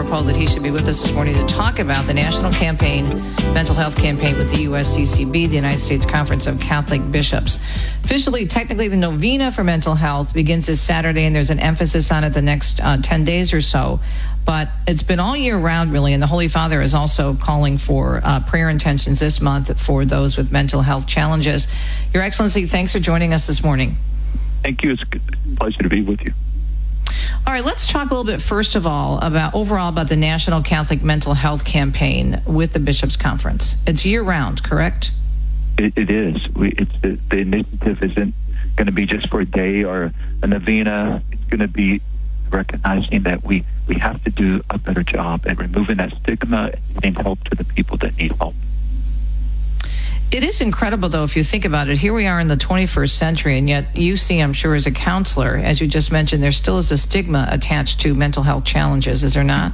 apropos that he should be with us this morning to talk about the national campaign, mental health campaign with the USCCB, the United States Conference of Catholic Bishops. Officially, technically, the novena for mental health begins this Saturday, and there's an emphasis on it the next 10 days or so. But it's been all year round, really, and the Holy Father is also calling for prayer intentions this month for those with mental health challenges. Your Excellency, thanks for joining us this morning. Thank you. It's a pleasure to be with you. All right, let's talk a little bit, first of all, about the National Catholic Mental Health Campaign with the Bishops' Conference. It's year-round, correct? It is. The initiative isn't going to be just for a day or a novena. It's going to be recognizing that we have to do a better job at removing that stigma and getting help to the people that need help. It is incredible, though, if you think about it. Here we are in the 21st century, and yet you see, I'm sure, as a counselor, as you just mentioned, there still is a stigma attached to mental health challenges, is there not?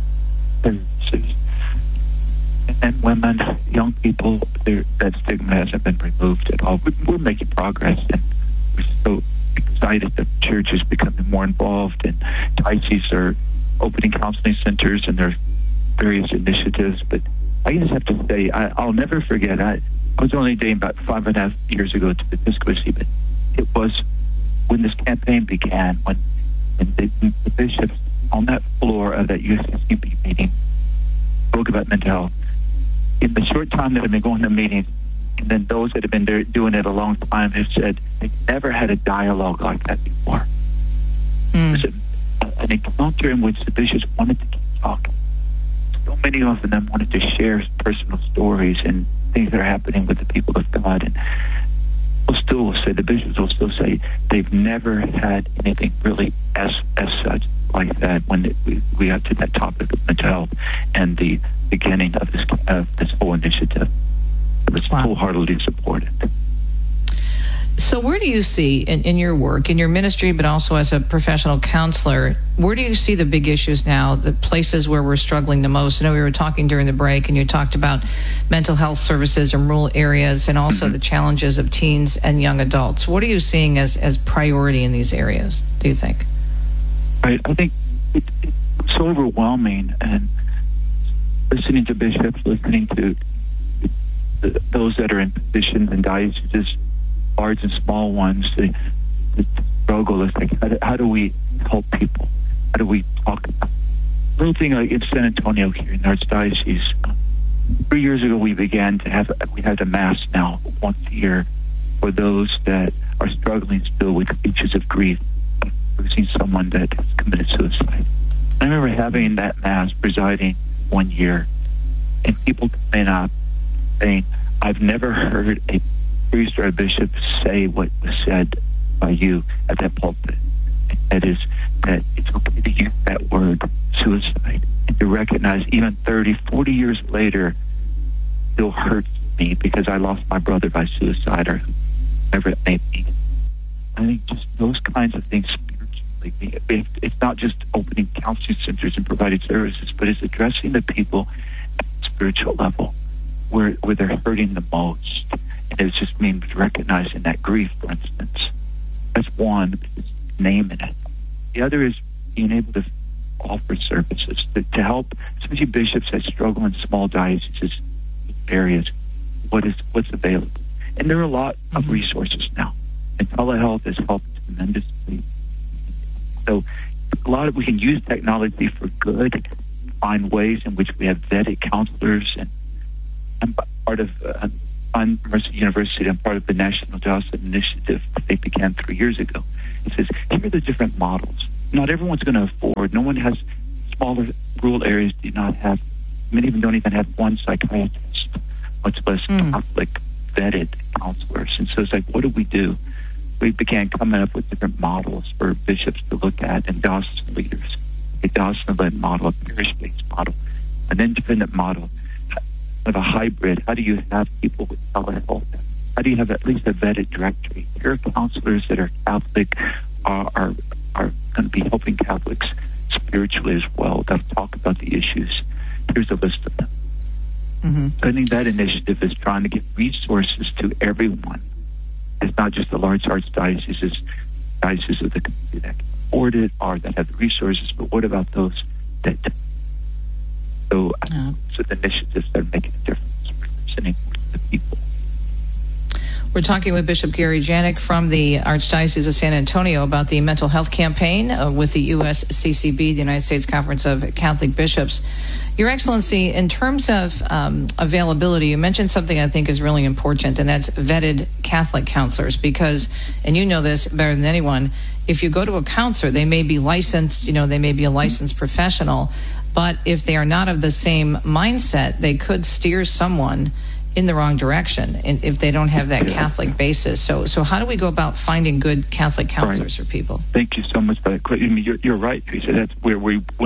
And women, young people, that stigma hasn't been removed at all. We're making progress, and we're so excited that the church is becoming more involved, and dioceses are opening counseling centers, and there are various initiatives. But I just have to say, I'll never forget, I was only dating about 5.5 years ago to the episcopacy, but it was when this campaign began, when the bishops on that floor of that USCCB meeting spoke about mental health. In the short time that I've been going to meetings, and then those that have been there doing it a long time have said they've never had a dialogue like that before. It was an encounter in which the bishops wanted to keep talking. So many of them wanted to share personal stories and things that are happening with the people of God. And the bishops will still say they've never had anything really as such like that when we got to that topic of mental health and the beginning of this whole initiative. It was wholeheartedly supported. So where do you see in your work, in your ministry, but also as a professional counselor, where do you see the big issues now, the places where we're struggling the most? I know we were talking during the break, and you talked about mental health services in rural areas and also the challenges of teens and young adults. What are you seeing as priority in these areas, do you think? Right. I think it's so overwhelming, and listening to bishops, listening to those that are in positions and dioceses, large and small ones, the struggle is like, how do we help people? How do we talk about it? Little thing like in San Antonio here in the Archdiocese, 3 years ago we have a mass now once a year for those that are struggling still with issues of grief, losing someone that has committed suicide. I remember having that mass presiding 1 year, and people coming up saying, I've never heard a priest or a bishop say what was said by you at that pulpit. And that is that it's okay to use that word, suicide, and to recognize even 30, 40 years later, it still hurts me because I lost my brother by suicide or whatever it may be. I think just those kinds of things spiritually, it's not just opening counseling centers and providing services, but it's addressing the people at the spiritual level where they're hurting the most. And it just means recognizing that grief, for instance. That's one, just naming it. The other is being able to offer services to help, especially bishops that struggle in small dioceses areas. What's available? And there are a lot of resources now. And telehealth has helped tremendously. So we can use technology for good, find ways in which we have vetted counselors, and I'm part of Mercy University. I'm part of the National Diocesan Initiative that they began 3 years ago. It says, here are the different models. Not everyone's going to afford. No one has, smaller rural areas do not have, many of them don't even have one psychiatrist, much less Catholic vetted counselors. And so it's like, what do? We began coming up with different models for bishops to look at and diocesan leaders. A diocesan-led model, a parish-based model, an independent model, of a hybrid. How do you have people with telehealth? How do you have at least a vetted directory? Here are counselors that are Catholic, are going to be helping Catholics spiritually as well. They'll talk about the issues. Here's a list of them. I think that initiative is trying to give resources to everyone. It's not just the large archdioceses, dioceses of the community that can afford it or that have the resources, but what about those that don't? So the initiatives that are making a difference, representing the people. We're talking with Bishop Gary Janak from the Archdiocese of San Antonio about the mental health campaign with the USCCB, the United States Conference of Catholic Bishops. Your Excellency, in terms of availability, you mentioned something I think is really important, and that's vetted Catholic counselors, because, and you know this better than anyone, if you go to a counselor, they may be licensed, they may be a licensed professional, but if they are not of the same mindset, they could steer someone in the wrong direction if they don't have that Catholic basis. So how do we go about finding good Catholic counselors for people? Thank you so much for that question. You're right, Teresa. That's where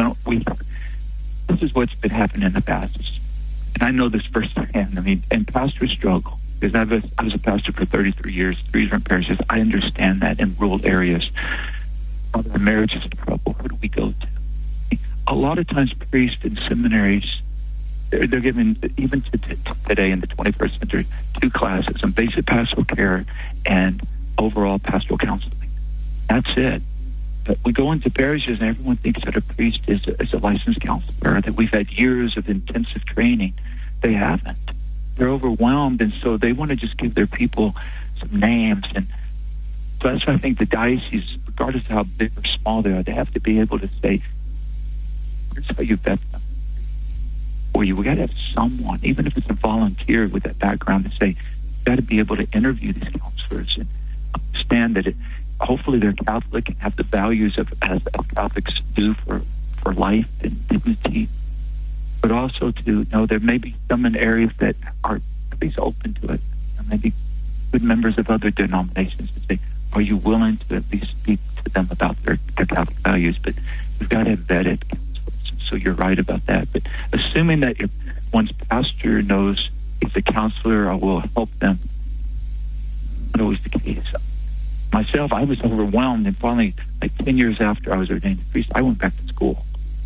this is what's been happening in the past. And I know this firsthand. And pastors struggle. Because I was a pastor for 33 years, 3 different parishes. I understand that in rural areas. Our marriage is in trouble. Who do we go to? A lot of times priests and seminaries, they're given, even to today in the 21st century, 2 classes on basic pastoral care and overall pastoral counseling. That's it. But we go into parishes and everyone thinks that a priest is a licensed counselor, that we've had years of intensive training. They haven't. They're overwhelmed, and so they want to just give their people some names. And so that's why I think the diocese, regardless of how big or small they are, they have to be able to say, here's how you vet them. Or we got to have someone, even if it's a volunteer with that background, to say, you've got to be able to interview these counselors and understand that hopefully they're Catholic and have the values as Catholics do for life and dignity, but also to know there may be some in areas that are at least open to it. And maybe good members of other denominations to say, are you willing to at least speak to them about their Catholic values? But we've got to have vetted counselors. So you're right about that. But assuming that if one's pastor knows he's a counselor or will help them, not always the case. Myself, I was overwhelmed, and finally, 10 years after I was ordained priest, I went back to school.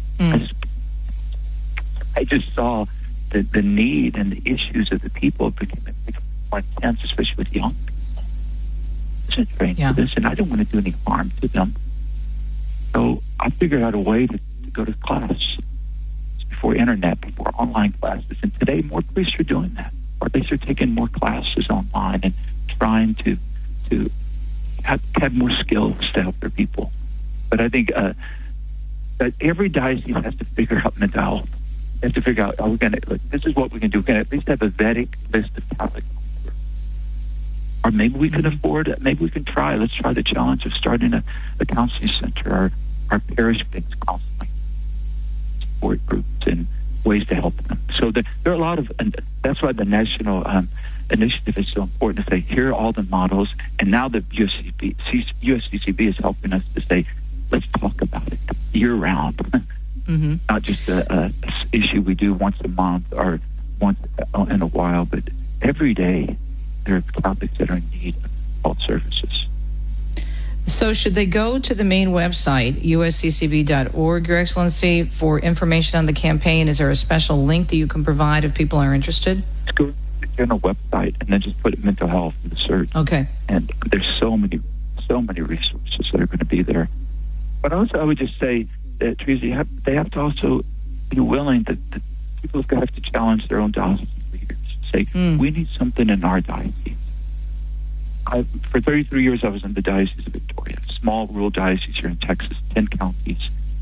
I just saw the need and the issues of the people became more intense, especially with young people. I wasn't trained for this, and I didn't want to do any harm to them. So I figured out a way to go to class before internet, before online classes. And today, more priests are doing that. Or at least they're taking more classes online and trying to have more skills to help their people. But I think that every diocese has to figure out mental health. They have to figure out, this is what we can do. We can at least have a vetting list of Catholic counselors. Or maybe we can afford it. Maybe we can try. Let's try the challenge of starting a counseling center or our parish-based counseling support groups and ways to help them. So there are a lot of, and that's why the national initiative is so important to say, here are all the models, and now the USCCB is helping us to say, let's talk about it year-round. Not just a issue we do once a month or once in a while, but every day there are Catholics that are in need of health services. So should they go to the main website, usccb.org, Your Excellency, for information on the campaign? Is there a special link that you can provide if people are interested? Let's go to the general website and then just put mental health in the search. Okay. And there's so many resources that are going to be there. But also I would just say that, Teresa, they have to also be willing that people have got to challenge their own diocese leaders. Say, we need something in our diocese. For 33 years, I was in the Diocese of Victoria, a small rural diocese here in Texas, 10 counties.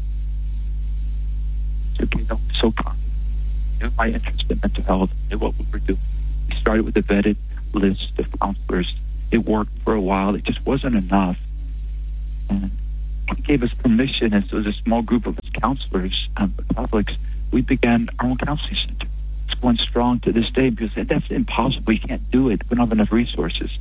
So confident. Knew my interest in mental health, knew what we were doing. We started with a vetted list of counselors. It worked for a while. It just wasn't enough. And he gave us permission, as a small group of counselors, Catholics, we began our own counseling center. It's going strong to this day because that's impossible. You can't do it. We don't have enough resources.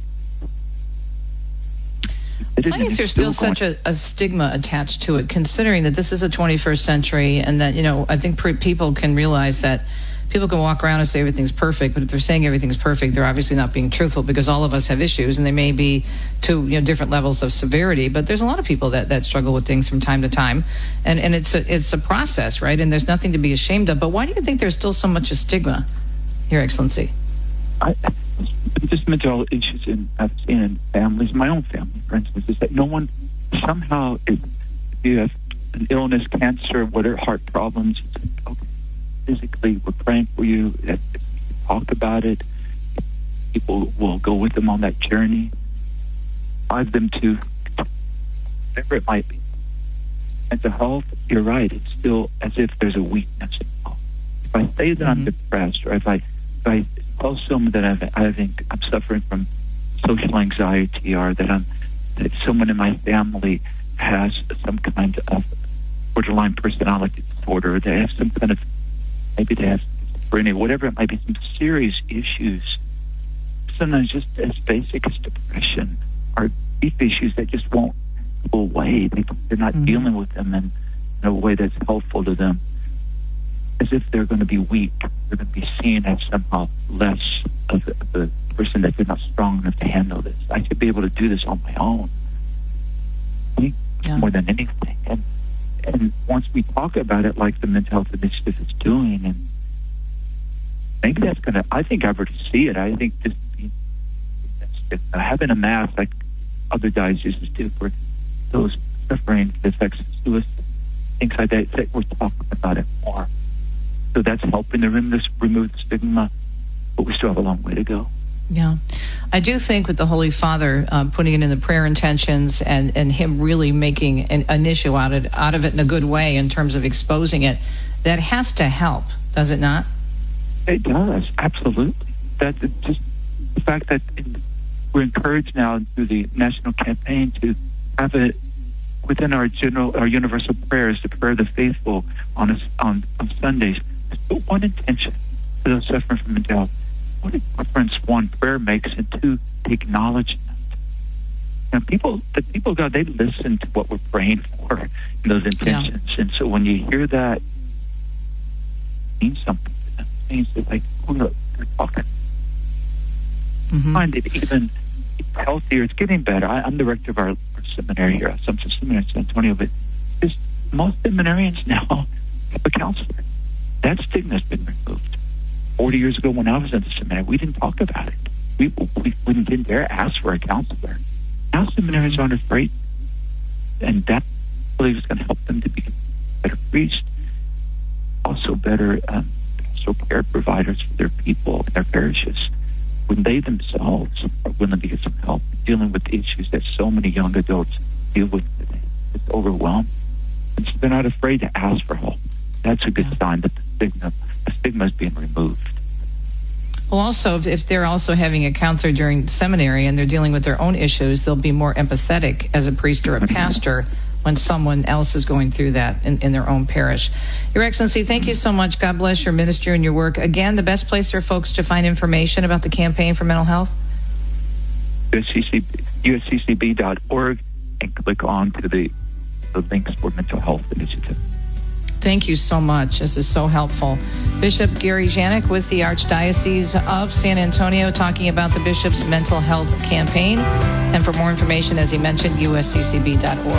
Why is there still such a stigma attached to it, considering that this is a 21st century and that, I think people can realize that people can walk around and say everything's perfect, but if they're saying everything's perfect, they're obviously not being truthful, because all of us have issues, and they may be to different levels of severity, but there's a lot of people that struggle with things from time to time, and it's a process, right? And there's nothing to be ashamed of. But why do you think there's still so much a stigma, Your Excellency? Just mental health issues I've seen in families, my own family, for instance, is that no one somehow, if you have an illness, cancer, whatever, heart problems, okay, physically, we're praying for you. If you talk about it, people will go with them on that journey. Drive them to whatever it might be. Mental health, you're right. It's still as if there's a weakness involved. If I say that I'm depressed, or if I tell someone that I think I'm suffering from social anxiety, or that someone in my family has some kind of borderline personality disorder, or they have some kind of, maybe they have schizophrenia, whatever it might be, some serious issues, sometimes just as basic as depression, or deep issues that just won't go away. They're not dealing with them in a way that's helpful to them. As if they're going to be weak. They're going to be seen as somehow less of the person, that they're not strong enough to handle this. I should be able to do this on my own. I think more than anything. And once we talk about it like the Mental Health Initiative is doing, and maybe that's going to, I think I already see it. I think just having a mass like other dioceses do for those suffering the effects of suicide, things like that we're talking about it more. So that's helping to remove the stigma, but we still have a long way to go. Yeah. I do think with the Holy Father putting it in the prayer intentions and him really making an issue out of it in a good way in terms of exposing it, that has to help, does it not? It does, absolutely. That's just the fact that we're encouraged now through the national campaign to have it within our universal prayers, the prayer of the faithful on Sundays. But one intention for those suffering from mental health. What a difference one prayer makes, and two, the acknowledgement. Now, the people of God, they listen to what we're praying for in those intentions. Yeah. And so when you hear that, it means something to them. It means that, like, oh, look, they're talking. I find it even healthier. It's getting better. I'm the director of our seminary here, Assumption Seminary in San Antonio, but most seminarians now have a counselor. That stigma has been removed. 40 years ago when I was in the seminary, we didn't talk about it. We didn't dare ask for a counselor. Now seminarians aren't afraid, and that I believe is going to help them to be better priests, also better pastoral care providers for their people, their parishes, when they themselves are willing to get some help dealing with the issues that so many young adults deal with today. It's overwhelmed. And so they're not afraid to ask for help. That's a good sign that the stigma is being removed. Well, also, if they're also having a counselor during seminary and they're dealing with their own issues, they'll be more empathetic as a priest or a pastor when someone else is going through that in their own parish. Your Excellency, thank you so much. God bless your ministry and your work. Again, the best place for folks to find information about the campaign for mental health? USCCB.org, and click on to the links for Mental Health Initiative. Thank you so much. This is so helpful. Bishop Gary Janak with the Archdiocese of San Antonio talking about the Bishop's mental health campaign. And for more information, as he mentioned, USCCB.org.